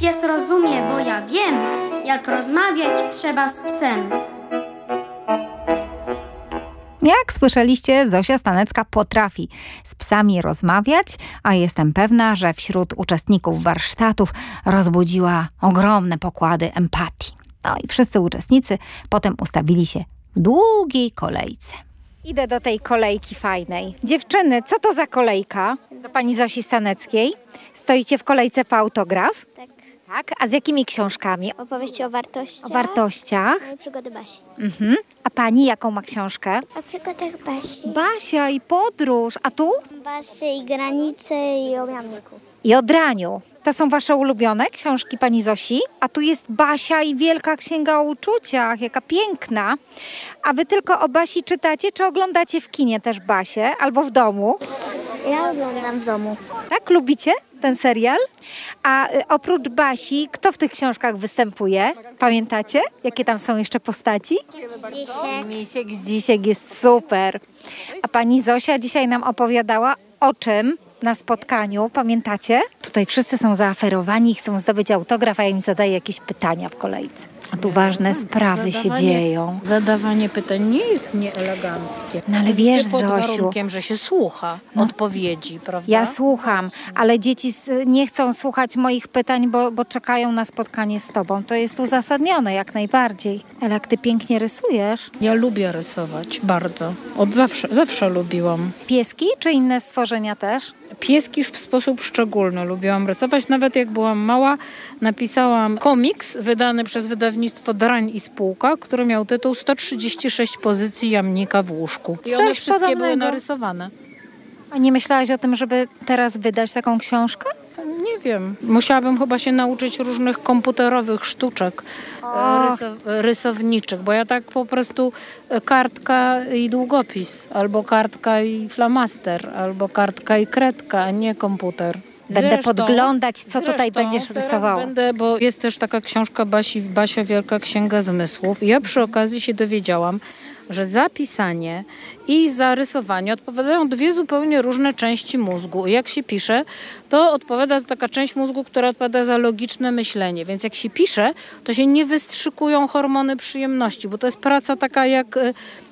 Pies rozumie, bo ja wiem, jak rozmawiać trzeba z psem. Jak słyszeliście, Zosia Stanecka potrafi z psami rozmawiać, a jestem pewna, że wśród uczestników warsztatów rozbudziła ogromne pokłady empatii. No i wszyscy uczestnicy potem ustawili się w długiej kolejce. Idę do tej kolejki fajnej. Dziewczyny, co to za kolejka? Do pani Zosi Staneckiej. Stoicie w kolejce po autograf? Tak. Tak, a z jakimi książkami? Opowieści o wartościach. O wartościach. No i przygody Basi. A pani jaką ma książkę? O przygodach Basi. Basia i podróż, a tu? Basi i granice i o Jamniku. I o Draniu. To są wasze ulubione książki pani Zosi? A tu jest Basia i Wielka Księga o uczuciach, jaka piękna. A wy tylko o Basi czytacie, czy oglądacie w kinie też Basię, albo w domu? Ja oglądam w domu. Tak, lubicie ten serial? A oprócz Basi, kto w tych książkach występuje? Pamiętacie, jakie tam są jeszcze postaci? Dzisiaj Misiek Zdzisiek jest super. A pani Zosia dzisiaj nam opowiadała o czym na spotkaniu, pamiętacie? Tutaj wszyscy są zaaferowani i chcą zdobyć autograf, a ja im zadaję jakieś pytania w kolejce. A tu ważne sprawy się dzieją. Zadawanie pytań nie jest nieeleganckie. No ale wiesz, pod Zosiu, warunkiem, że się słucha odpowiedzi, prawda? ja słucham, ale dzieci nie chcą słuchać moich pytań, bo czekają na spotkanie z tobą. To jest uzasadnione jak najbardziej. Ale jak ty pięknie rysujesz. Ja lubię rysować bardzo. Od zawsze lubiłam. Pieski czy inne stworzenia też? Pieski w sposób szczególny lubiłam rysować. Nawet jak byłam mała, napisałam komiks wydany przez wydawnictwo Drań i Spółka, który miał tytuł 136 pozycji jamnika w łóżku. I one Coś wszystkie były podobnego. narysowane. A nie myślałaś o tym, żeby teraz wydać taką książkę? Nie wiem. Musiałabym chyba się nauczyć różnych komputerowych sztuczek rysowniczych, bo ja tak po prostu kartka i długopis, albo kartka i flamaster, albo kartka i kredka, a nie komputer. Będę podglądać, co tutaj będziesz teraz rysowała. Będę, bo jest też taka książka Basia Wielka Księga Zmysłów. I ja przy okazji się dowiedziałam, że za pisanie i za rysowanie odpowiadają dwie zupełnie różne części mózgu. I jak się pisze, to odpowiada za taka część mózgu, która odpowiada za logiczne myślenie. Więc jak się pisze, to się nie wystrzykują hormony przyjemności, bo to jest praca taka jak